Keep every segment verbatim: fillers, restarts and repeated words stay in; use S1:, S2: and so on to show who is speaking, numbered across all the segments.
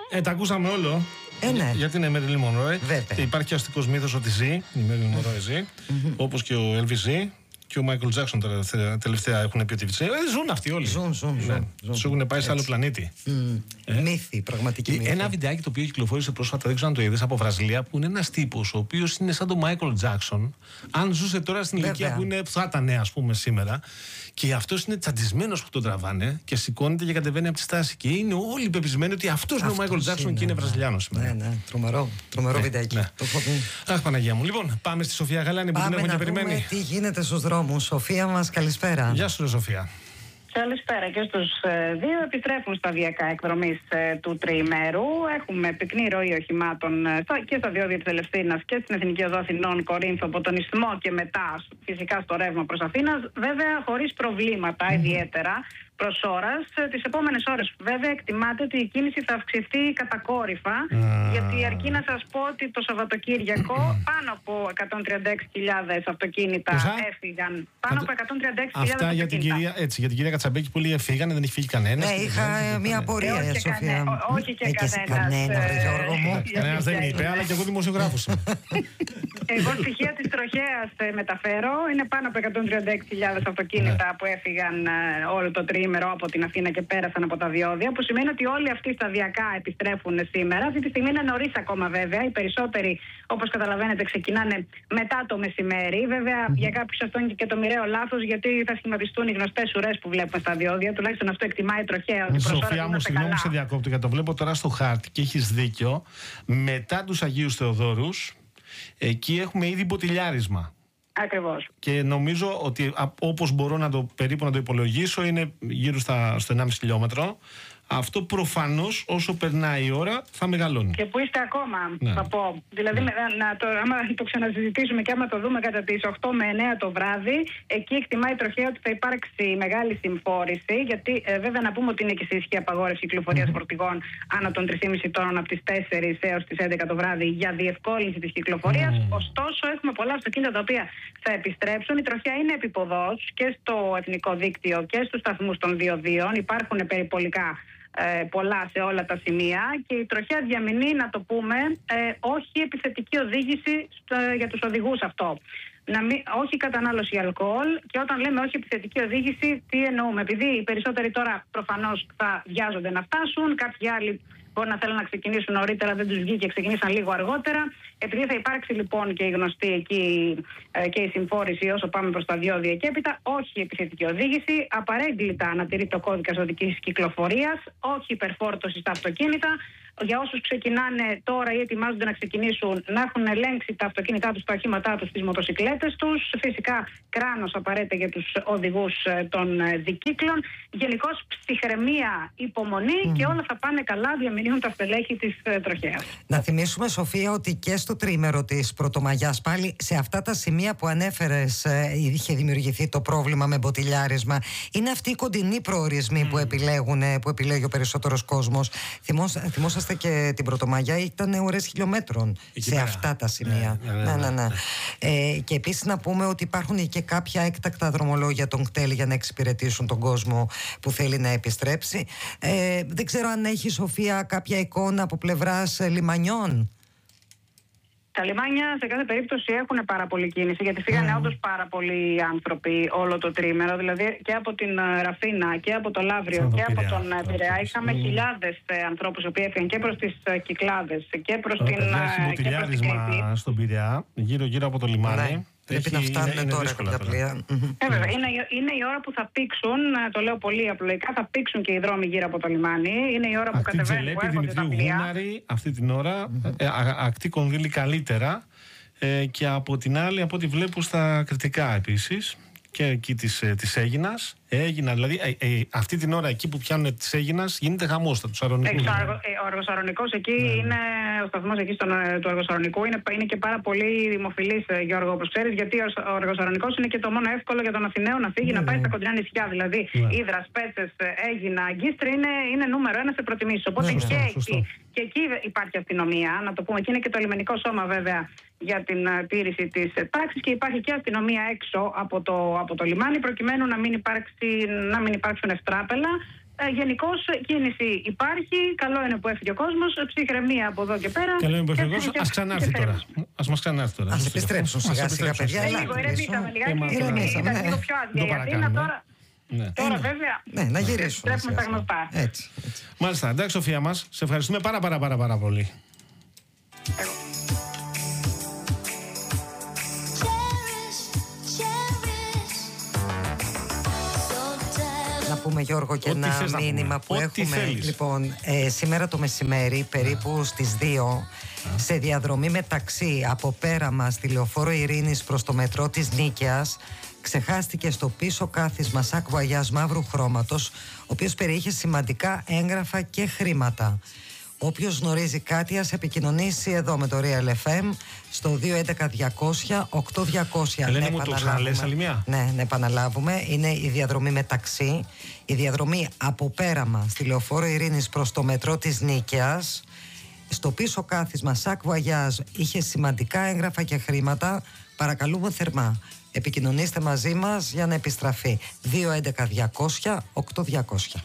S1: Ε, τα ακούσαμε όλο.
S2: Ε, ναι.
S1: Γιατί είναι Μέριλιν Μονρόε. Υπάρχει και ο αστικός μύθος ότι ζει. Η Μέριλιν Μονρόε ζει. Mm-hmm. Όπως και ο Elvis ζει. Και ο Μάικλ Τζάκσον τελευταία, τελευταία έχουν πει ότι ε, ζουν αυτοί όλοι.
S2: Ζουν, ζουν.
S1: Ναι. ζουν. Σου έχουν πάει σε άλλο πλανήτη.
S2: Mm. Ε. Μύθι, πραγματική μύθι.
S1: Ένα βιντεάκι το οποίο κυκλοφόρησε πρόσφατα, δεν ξέρω αν το είδες, από Βραζιλία, που είναι ένας τύπος ο οποίος είναι σαν τον Μάικλ Τζάκσον. Αν ζούσε τώρα στην ηλικία που είναι, θα ήταν, ας πούμε, σήμερα. Και αυτός είναι τσαντισμένος που τον τραβάνε και σηκώνεται και κατεβαίνει από τη στάση. Και είναι όλοι πεπισμένοι ότι αυτός είναι ο Μάικλ Τζάκσον και είναι Βραζιλιάνος σήμερα.
S2: Ναι, ναι, τρομερό. Τρομερό βιντεάκι.
S1: Αχ, Παναγία μου. Λοιπόν, πάμε στη Σοφία Γαλάνη που την έχουμε και περιμένει.
S2: Τι γίνεται στους δρόμους. Σοφία μας, καλησπέρα.
S1: Γεια σου, ρε Σοφία.
S3: Καλησπέρα και στους δύο. Επιστρέφουν σταδιακά εκδρομής του τριημέρου. Έχουμε πυκνή ροή οχημάτων και στα διόδια της Ελευσίνας και στην Εθνική Οδό Αθηνών Κορίνθου από τον Ισθμό και μετά φυσικά στο ρεύμα προς Αθήνας. Βέβαια χωρίς προβλήματα mm. ιδιαίτερα προς ώρας. Τις επόμενες ώρες βέβαια εκτιμάται ότι η κίνηση θα αυξηθεί κατακόρυφα mm. γιατί αρκεί να σας πω ότι το Σαββατοκύριακο mm. πάνω από εκατόν τριάντα έξι χιλιάδες αυτοκίνητα Πόσα? έφυγαν. Πάνω από εκατόν τριάντα έξι χιλιάδες
S1: Αυτά για την, κυρία, έτσι, για την κυρία Κατσαμπέκη που λέει έφυγαν, δεν έχει φύγει κανένας.
S2: Ναι, είχα μια απορία,
S3: ε,
S2: Σοφία.
S3: Κανέ, όχι και κανένας.
S2: Κανένα, ε, Γιώργο μου.
S1: Κανένας δεν είπε, αλλά και εγώ δημοσιογράφος είμαι.
S3: Εγώ στοιχεία της τροχέας μεταφέρω. Είναι πάνω από εκατόν τριάντα έξι χιλιάδες αυτοκίνητα που έφυγαν όλο το τριήμερο από την Αθήνα και πέρασαν από τα διόδια, που σημαίνει ότι όλοι αυτοί σταδιακά επιστρέφουν σήμερα. Αυτή τη στιγμή είναι νωρίς ακόμα βέβαια. Οι περισσότεροι, όπως καταλαβαίνετε, ξεκινάνε μετά το μεσημέρι. Βέβαια, mm-hmm. για κάποιους αυτό είναι και το μοιραίο λάθος, γιατί θα σχηματιστούν οι γνωστές ουρές που βλέπουμε στα διόδια. Τουλάχιστον αυτό εκτιμάει η τροχέα. Ότι
S1: Σοφία μου, συγγνώμη σε διακόπτω, γιατί το βλέπω τώρα στο χάρτη και έχεις δίκιο. Μετά τους Αγίους Θεοδόρους, εκεί έχουμε ήδη μποτιλιάρισμα.
S3: Ακριβώς.
S1: Και νομίζω ότι όπως μπορώ να το περίπου να το υπολογίσω είναι γύρω στα, στο ενάμιση χιλιόμετρο. Αυτό προφανώς όσο περνάει η ώρα θα μεγαλώνει.
S3: Και που είστε ακόμα,
S1: ναι.
S3: θα πω. Δηλαδή, ναι. να το, άμα το ξανασυζητήσουμε και άμα το δούμε κατά τις οκτώ με εννέα το βράδυ, εκεί εκτιμάει η τροχέα ότι θα υπάρξει μεγάλη συμφόρηση. Γιατί ε, βέβαια να πούμε ότι είναι και σε ισχύ απαγόρευση κυκλοφορίας mm. φορτηγών άνω των τρεις και μισό τόνων από τις τέσσερις έως τις έντεκα το βράδυ για διευκόλυνση της κυκλοφορίας. Mm. Ωστόσο, έχουμε πολλά αυτοκίνητα τα οποία θα επιστρέψουν. Η τροχέα είναι επιποδός και στο εθνικό δίκτυο και στους σταθμούς των διοδίων. Υπάρχουν περιπολικά Ε, πολλά σε όλα τα σημεία και η τροχέα διαμηνεί, να το πούμε, ε, όχι επιθετική οδήγηση στο, για τους οδηγούς αυτό. Να μην, όχι κατανάλωση αλκοόλ, και όταν λέμε όχι επιθετική οδήγηση, τι εννοούμε? Επειδή οι περισσότεροι τώρα προφανώς θα βιάζονται να φτάσουν, κάποιοι άλλοι μπορεί να θέλουν να ξεκινήσουν νωρίτερα, δεν τους βγήκε και ξεκινήσαν λίγο αργότερα. Επειδή θα υπάρξει λοιπόν και η γνωστή εκεί ε, και η συμφόρηση όσο πάμε προς τα διόδια και έπειτα, όχι επιθετική οδήγηση, απαρέγκλητα να τηρεί το κώδικα οδικής κυκλοφορίας, όχι υπερφόρτωση στα αυτοκίνητα. Για όσους ξεκινάνε τώρα ή ετοιμάζονται να ξεκινήσουν, να έχουν ελέγξει τα αυτοκίνητά τους, τα οχήματά τους, τις μοτοσικλέτες τους. Φυσικά κράνος απαραίτητα για τους οδηγούς των δικύκλων. Γενικώς ψυχραιμία, υπομονή mm. και όλα θα πάνε καλά, διαμηνύουν τα στελέχη της τροχέας.
S2: Να θυμίσουμε, Σοφία, ότι και στο τρίμερο της Πρωτομαγιάς πάλι σε αυτά τα σημεία που ανέφερες είχε δημιουργηθεί το πρόβλημα με μποτιλιάρισμα. Είναι αυτοί οι κοντινοί προορισμοί mm. που, επιλέγουν, που επιλέγει ο περισσότερος κόσμος. Θυμόσαστε και την Πρωτομαγιά ήταν ουρές χιλιόμετρων εκεί σε πέρα. Αυτά τα σημεία. Ναι, ναι, ναι, ναι, ναι. Ναι. Ε, και επίσης να πούμε ότι υπάρχουν και κάποια έκτακτα δρομολόγια των κτέλ για να εξυπηρετήσουν τον κόσμο που θέλει να επιστρέψει. Ε, δεν ξέρω αν έχει, Σοφία, κάποια εικόνα από πλευράς λιμανιών.
S3: Τα λιμάνια σε κάθε περίπτωση έχουν πάρα πολλή κίνηση, γιατί φύγανε mm. όντως πάρα πολλοί άνθρωποι όλο το τρίμερο. Δηλαδή και από την Ραφίνα και από το Λαύριο και από τον Πειραιά. Είχαμε mm. χιλιάδες ανθρώπους που έφυγαν και προς τις Κυκλάδες και προς την.
S1: Έχει μποτιλιάρισμα στον Πειραιά, γύρω-γύρω από το λιμάνι. Ναι.
S2: Πρέπει να φτάνουν τώρα τα πλοία.
S3: Ε, βέβαια, είναι, είναι η ώρα που θα πήξουν, το λέω πολύ απλοϊκά, θα πήξουν και οι δρόμοι γύρω από το λιμάνι. Είναι η ώρα που
S1: ακτή
S3: κατεβαίνουν, που έρχονται τα πλοία.
S1: Γούναρη, αυτή την ώρα, mm-hmm. ε, α, ακτή Κονδύλη καλύτερα, ε, και από την άλλη, από ό,τι βλέπω στα Κρητικά επίσης, και εκεί της, ε, της Αίγινας. Έγινα, δηλαδή ε, ε, αυτή την ώρα εκεί που πιάνουν της Αίγινας γίνεται χαμός στα τους Αρωνικούς.
S3: Ο Αργοσαρωνικός εκεί ναι. είναι, ο σταθμός εκεί στον, του Αργοσαρωνικού είναι, είναι και πάρα πολύ δημοφιλής, Γιώργο, όπως ξέρεις, γιατί ο Αργοσαρωνικός είναι και το μόνο εύκολο για τον Αθηναίο να φύγει, ναι, να πάει στα κοντινά νησιά. Δηλαδή, ναι. Ήδρα, Πέτσες, Αίγινα, Αγκίστρη είναι, είναι νούμερο ένα σε προτιμήσεις. Οπότε ναι, και, σωστό, εκεί, σωστό. και εκεί υπάρχει αστυνομία, να το πούμε. Και είναι και το λιμενικό σώμα, βέβαια, για την uh, τήρηση της τάξης, και υπάρχει και αστυνομία έξω από το, από το λιμάνι, προκειμένου να μην, υπάρξει, να μην υπάρξουν ευτράπελα. Ε, γενικώς κίνηση υπάρχει. Καλό είναι που έφυγε ο κόσμος. Ψυχραιμία από εδώ και πέρα.
S1: Καλό είναι που έφυγε ο κόσμος. Ας ξανάρθει τώρα. Ας μας ξανάρθει τώρα.
S2: Ας επιστρέψουν σιγά σιγά, παιδιά.
S3: Λίγο ηρεμήσαμε λιγάκι. Ήταν λίγο πιο άδεια η Αθήνα τώρα.
S1: Ναι.
S3: Τώρα βέβαια.
S2: Ναι, να γυρίσουν.
S3: Τρέφουμε τα γνωστά.
S2: Έτσι, έτσι.
S1: Μάλιστα, εντάξει Σοφία μας. Σε ευχαριστούμε πάρα πάρα πάρα, πάρα πολύ.
S3: Εγώ.
S2: Να πούμε, Γιώργο, και
S1: Ό,τι
S2: ένα
S1: θες να
S2: μήνυμα
S1: πούμε.
S2: που
S1: Ό,τι
S2: έχουμε.
S1: θέλεις.
S2: Λοιπόν, ε, σήμερα το μεσημέρι, περίπου στις δύο, σε διαδρομή μεταξύ από Πέραμα στη Λεωφόρο Ειρήνης προς το μετρό της Νίκαιας, ξεχάστηκε στο πίσω κάθισμα σακ βαγιάζ μαύρου χρώματος, ο οποίος περιείχε σημαντικά έγγραφα και χρήματα. Όποιος γνωρίζει κάτι, ας επικοινωνήσει εδώ με το Real εφ εμ στο δύο έντεκα διακόσια οκτώ διακόσια.
S1: Ελένη
S2: Ναι,
S1: μου, το
S2: επαναλάβουμε.
S1: ξαναλές άλλη μια.
S2: Ναι, ναι, επαναλάβουμε. Είναι η διαδρομή μεταξύ. Η διαδρομή από Πέραμα στη Λεωφόρο Ειρήνης προς το μετρό της Νίκαιας. Στο πίσω κάθισμα σακ βαγιάζ είχε σημαντικά έγγραφα και χρήματα. Παρακαλούμε θερμά, επικοινωνήστε μαζί μας για να επιστραφεί. δύο έντεκα διακόσια οκτώ διακόσια.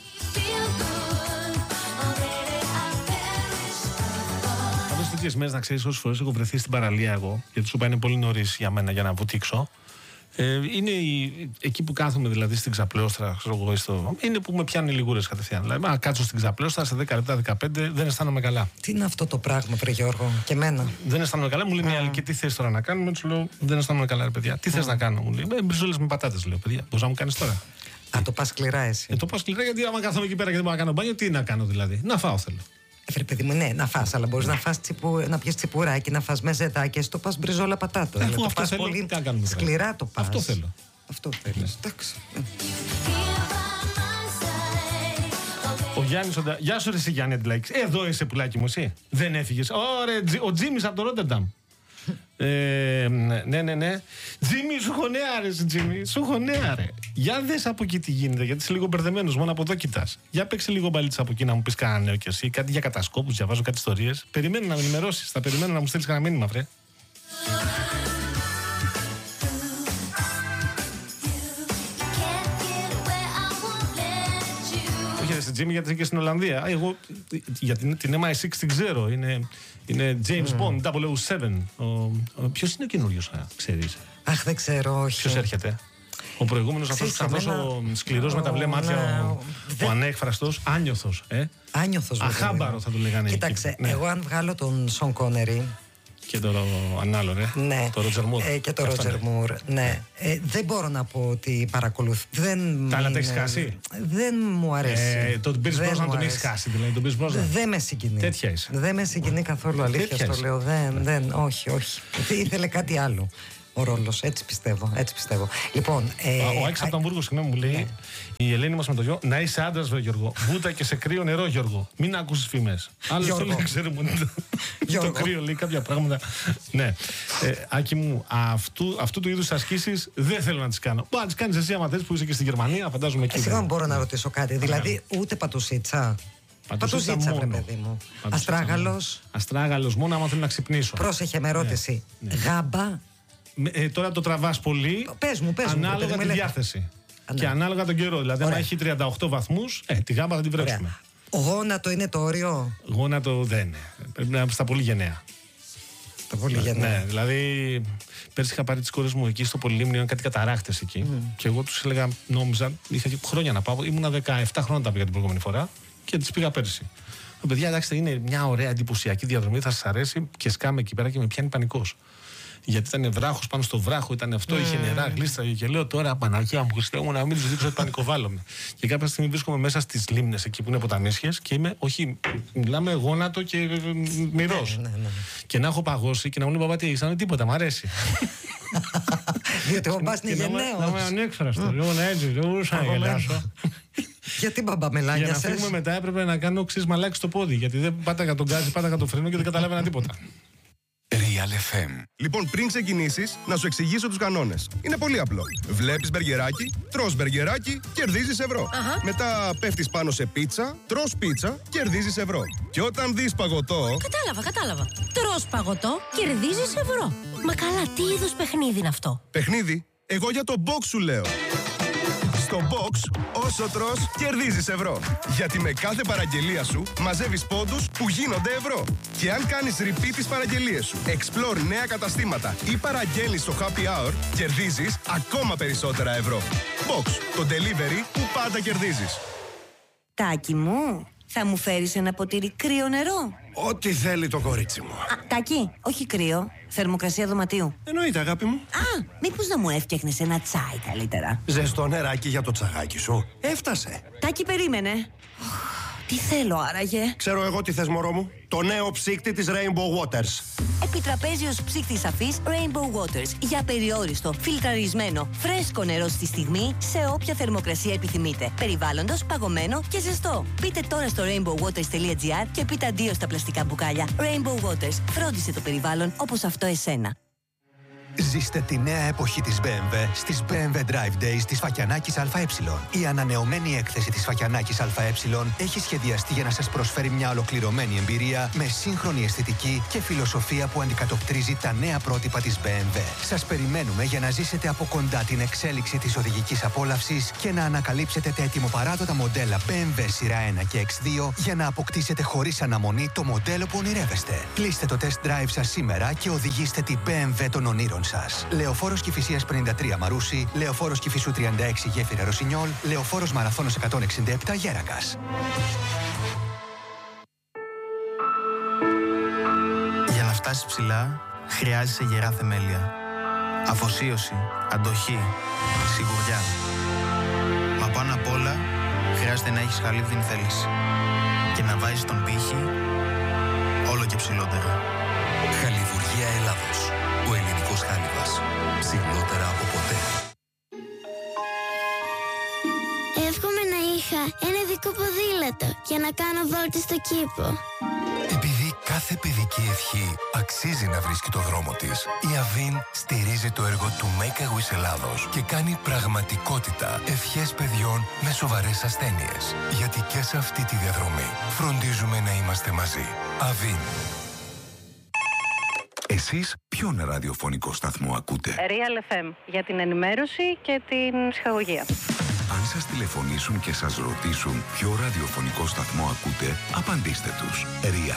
S1: Τέτοιες μέρες, να ξέρεις, όσες φορές έχω βρεθεί στην παραλία εγώ, γιατί σου είπα είναι πολύ νωρίς για μένα για να βουτήξω. Ε, είναι η, εκεί που κάθομαι, δηλαδή στην ξαπλώστρα, ξέρω εγώ, στο, είναι που με πιάνουν οι λιγούρες κατευθείαν. Δηλαδή, αν κάτσω στην ξαπλώστρα σε δέκα λεπτά, δεκαπέντε, δεν αισθάνομαι καλά.
S2: Τι είναι αυτό το πράγμα, βρε Γιώργο, και εμένα.
S1: Δεν αισθάνομαι καλά, μου λέει μια άλλη, και τι θες τώρα να κάνουμε, του λέω, δεν αισθάνομαι καλά, ρε παιδιά. Τι θες να κάνω, μου λέει, ε, μπριζόλες με πατάτες, λέω, παιδιά, μπορείς να μου κάνεις τώρα.
S2: Α, το πας σκληρά εσύ.
S1: Ε, το πάω σκληρά, γιατί άμα κάθομαι εκεί πέρα και δεν μπορώ να κάνω μπάνιο, τι να κάνω δηλαδή. Να φάω θέλω.
S2: Έφερε παιδί μου, ναι, να φας, αλλά μπορείς να φας τσιπου, να πιεις τσιπουράκι, να φας μεζεδάκι, εσύ το πας μπριζόλα πατάτο.
S1: Αφού
S2: το
S1: αυτό
S2: πας
S1: θέλω,
S2: πολύ
S1: τι να κάνουμε,
S2: σκληρά το πας.
S1: Αυτό θέλω.
S2: Αυτό θέλεις, εντάξει.
S1: Ο Γιάννης, ο... γεια σου ρε εσύ Γιάννη Αντιλάκης. Εδώ είσαι πουλάκι μου εσύ. Δεν έφυγες. Ωραία, ο Τζίμις από το Ρότερνταμ. ε, ναι, ναι, ναι. Τζίμι, σου έχω νέα ρε Τζίμι. Σου έχω νέα ρε. Για δες από εκεί τι γίνεται, γιατί είσαι λίγο μπερδεμένος, μόνο από εδώ κοιτάς. Για παίξε λίγο μπαλίτσα από εκεί να μου πεις κανένα νέο κι εσύ. Κάτι για κατασκόπους, διαβάζω κάτι ιστορίες. Περιμένω να με ενημερώσεις. Θα περιμένω να μου στείλεις κανένα μήνυμα, βρε. Στην Τζίμι, γιατί και στην Ολλανδία. Εγώ για την, την εμ άι εξ την ξέρω. Είναι, είναι James mm. Bond, double oh seven. Ο, ο, ποιος είναι ο καινούριος, ξέρεις?
S2: Αχ, δεν ξέρω, όχι.
S1: Ποιος έρχεται? Ο προηγούμενος, αυτός ξανθός, ο σκληρός με τα μπλε μάτια, ο, ο ανέκφραστος, άνιωθος. Ε?
S2: Άνιωθος.
S1: Αχάμπαρο θα το λέγανε.
S2: Κοίταξε, ναι. Εγώ αν βγάλω τον Σον Κόνερι.
S1: Και το ανάλο, ρε.
S2: Ναι.
S1: Το Ρότζερ Μουρ.
S2: Ε, και το Ρότζερ Μουρ, ναι. Ε, δεν μπορώ να πω ότι παρακολουθώ. Δεν
S1: τα άλλα
S2: είναι...
S1: τα έχεις χάσει.
S2: Δεν μου αρέσει.
S1: Ε, τον Pierce Brosnan τον έχεις χάσει, δηλαδή. Τον Pierce Brosnan.
S2: Δεν με συγκινεί.
S1: Τέτοια είσαι.
S2: Δεν με συγκινεί καθόλου, αλήθεια το λέω. Δεν, δεν, όχι, όχι. Ήθελε κάτι άλλο ο ρόλος. Έτσι πιστεύω. Έτσι πιστεύω. Λοιπόν, ε,
S1: ο Άκης από το Αμβούργο, συγγνώμη, μου λέει, ναι. Η Ελένη μας με το γιο, να είσαι άντρας, βρε Γιώργο. Βούτα και σε κρύο νερό, Γιώργο. Μην ακούσεις φήμες. Άλλος το λέει, ξέρουμε το, το κρύο, λέει κάποια πράγματα. Ναι. Ε, Άκη μου, αυτού, αυτού του είδους ασκήσεις δεν θέλω να τις κάνω. Μπορεί να τις κάνεις εσύ άμα θες, που είσαι και στη Γερμανία, φαντάζομαι εκεί.
S2: Συγγνώμη, μπορώ να ρωτήσω κάτι. Δηλαδή, ούτε πατουσίτσα. Πατουσίτσα, βρε παιδί μου. Αστράγαλος.
S1: Αστράγαλος, μόνο άμα θέλω να ξυπνήσω.
S2: Πρόσεχε με ερώτηση. Γάμπα.
S1: Ε, τώρα το τραβάς πολύ.
S2: Πες μου, πες μου.
S1: Ανάλογα τη διάθεση. Α, ναι. Και ανάλογα τον καιρό. Δηλαδή, αν έχει τριάντα οκτώ βαθμούς, ε, τη γάμπα θα την βρέξουμε.
S2: Γόνατο είναι το όριο.
S1: Γόνατο δεν είναι. Πρέπει να είναι στα πολύ γενναία.
S2: Στα πολύ γενναία.
S1: Ναι, δηλαδή πέρσι είχα πάρει τις κόρες μου εκεί στο Πολύμνιο, κάτι καταράχτες εκεί. Mm. Και εγώ τους έλεγα, νόμιζα, είχα και χρόνια να πάω. Ήμουνα δεκαεπτά χρόνια τα πήγα την προηγούμενη φορά και τις πήγα πέρσι. Παιδιά, εντάξει, είναι μια ωραία εντυπωσιακή διαδρομή, θα σας αρέσει, και σκάμε εκεί πέρα και με πιάνει πανικός. Γιατί ήταν βράχος πάνω στο βράχο, ήταν αυτό, mm. είχε νερά, γλίστραγε. Και λέω τώρα, Παναγία μου, Χριστέ μου, να μην του δείξω ότι πανικοβάλλομαι. Και κάποια στιγμή βρίσκομαι μέσα στις λίμνες εκεί που είναι ποταμίσιες και είμαι, όχι, μιλάμε γόνατο και μυρός.
S2: Ναι, ναι, ναι.
S1: Και να έχω παγώσει και να μου λέει, Παπά, τι έχεις, τίποτα, μ' αρέσει.
S2: Διότι ο μπαμπάς είναι γενναίος.
S1: Να είμαι ανέκφραστο, εγώ να έτσι, δεν μπορούσα να γελάσω.
S2: Γιατί μπαμπά μελάνια σας?
S1: Για να φύγουμε μετά έπρεπε να κάνω ξυσμαλάκι στο πόδι, γιατί δεν πάταγα τον γκάζι, πάταγα το φρένο και δεν καταλάβαινα τίποτα.
S4: Real εφ εμ. Λοιπόν, πριν ξεκινήσεις, να σου εξηγήσω τους κανόνες. Είναι πολύ απλό. Βλέπεις μπεργκεράκι, τρως μπεργκεράκι, κερδίζεις ευρώ. Uh-huh. Μετά πέφτεις πάνω σε πίτσα, τρως πίτσα, κερδίζεις ευρώ. Και όταν δεις παγωτό...
S5: Κατάλαβα, κατάλαβα. Τρως παγωτό, κερδίζεις ευρώ. Μα καλά, τι είδους παιχνίδι είναι αυτό?
S4: Παιχνίδι? Εγώ για το box σου λέω. Στο Box, όσο τρως, κερδίζεις ευρώ. Γιατί με κάθε παραγγελία σου μαζεύεις πόντους που γίνονται ευρώ. Και αν κάνεις repeat τις παραγγελίες σου, explore νέα καταστήματα ή παραγγέλνεις στο Happy Hour, κερδίζεις ακόμα περισσότερα ευρώ. Box, το delivery που πάντα κερδίζεις.
S6: Τάκη μου, θα μου φέρεις ένα ποτήρι κρύο νερό?
S7: Ό,τι θέλει το κορίτσι μου.
S6: Α, Τάκη, όχι κρύο, θερμοκρασία δωματίου.
S7: Εννοείται, αγάπη μου.
S6: Α, μήπως να μου έφτιαχνες ένα τσάι καλύτερα?
S7: Ζεστό νεράκι για το τσαγάκι σου. Έφτασε.
S6: Τάκη, περίμενε. Τι θέλω άραγε?
S7: Ξέρω εγώ τι θες, μωρό μου. Το νέο ψύκτη της Rainbow Waters.
S6: Επιτραπέζιος ψύκτης αφής Rainbow Waters. Για περιόριστο, φιλτραρισμένο, φρέσκο νερό στη στιγμή, σε όποια θερμοκρασία επιθυμείτε. Περιβάλλοντος, παγωμένο και ζεστό. Μπείτε τώρα στο rainbow waters τελεία gr και πείτε αντίο στα πλαστικά μπουκάλια. Rainbow Waters. Φρόντισε το περιβάλλον όπως αυτό εσένα.
S8: Ζήστε τη νέα εποχή της μπι εμ ντάμπλιου στις μπι εμ ντάμπλιου Drive Days της Φακιανάκης ΑΕ. Η ανανεωμένη έκθεση της Φακιανάκης ΑΕ έχει σχεδιαστεί για να σας προσφέρει μια ολοκληρωμένη εμπειρία με σύγχρονη αισθητική και φιλοσοφία που αντικατοπτρίζει τα νέα πρότυπα της μπι εμ ντάμπλιου. Σας περιμένουμε για να ζήσετε από κοντά την εξέλιξη της οδηγικής απόλαυσης και να ανακαλύψετε τα ετοιμοπαράδοτα μοντέλα μπι εμ ντάμπλιου σειρά ένα και εξ δύο για να αποκτήσετε χωρίς αναμονή το μοντέλο που ονειρεύεστε. Κλείστε το test drive σας σήμερα και οδηγήστε την μπι εμ ντάμπλιου των ονείρων σας. Λεωφόρος Κηφισίας πενήντα τρία Μαρούσι, Λεωφόρος Κηφισού τριάντα έξι Γέφυρα Ρωσινιόλ, Λεωφόρος Μαραθώνος εκατόν εξήντα επτά Γέρακας.
S9: Για να φτάσεις ψηλά, χρειάζεσαι γερά θεμέλια. Αφοσίωση, αντοχή, σιγουριά. Μα πάνω απ' όλα, χρειάζεται να έχεις χαλίβδιν θέληση. Και να βάζεις τον πύχη όλο και ψηλότερα.
S10: Χαλιβουργία Ελλάδος. Ο ελληνικός χάλιβας. Ψηλότερα από ποτέ.
S11: Εύχομαι να είχα ένα δικό ποδήλατο για να κάνω βόλτες στο κήπο.
S10: Επειδή κάθε παιδική ευχή αξίζει να βρίσκει το δρόμο της, η Αβίν στηρίζει το έργο του Make a Wish Ελλάδος και κάνει πραγματικότητα ευχές παιδιών με σοβαρές ασθένειες. Γιατί και σε αυτή τη διαδρομή φροντίζουμε να είμαστε μαζί. Αβίν. Εσείς ποιον ραδιοφωνικό σταθμό ακούτε?
S3: Real εφ εμ για την ενημέρωση και την ψυχαγωγία.
S10: Αν σας τηλεφωνήσουν και σας ρωτήσουν ποιο ραδιοφωνικό σταθμό ακούτε, απαντήστε τους. Real